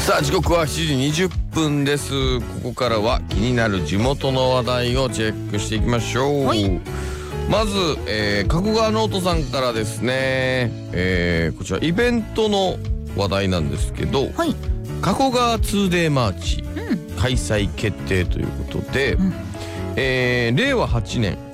さあ時刻は7時20分です。ここからは気になる地元の話題をチェックしていきましょう。まず、加古川ノートさんからですね、こちらイベントの話題なんですけど、加古川 2day マーチ、開催決定ということで、令和8年